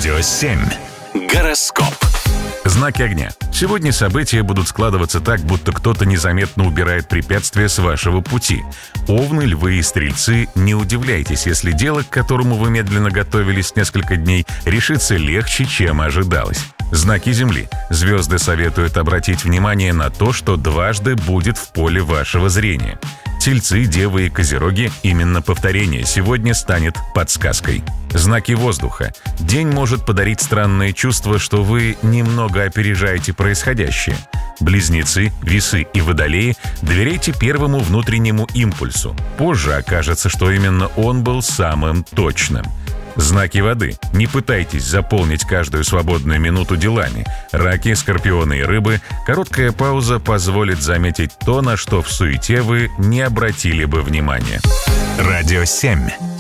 Радио 7. Гороскоп. Знаки огня. Сегодня события будут складываться так, будто кто-то незаметно убирает препятствия с вашего пути. Овны, львы и стрельцы, не удивляйтесь, если дело, к которому вы медленно готовились несколько дней, решится легче, чем ожидалось. Знаки Земли. Звезды советуют обратить внимание на то, что дважды будет в поле вашего зрения. Тельцы, девы и козероги, именно повторение сегодня станет подсказкой. Знаки воздуха. День может подарить странное чувство, что вы немного опережаете происходящее. Близнецы, весы и водолеи, доверяйте первому внутреннему импульсу. Позже окажется, что именно он был самым точным. Знаки воды. Не пытайтесь заполнить каждую свободную минуту делами. Раки, скорпионы и рыбы. Короткая пауза позволит заметить то, на что в суете вы не обратили бы внимания. Радио 7.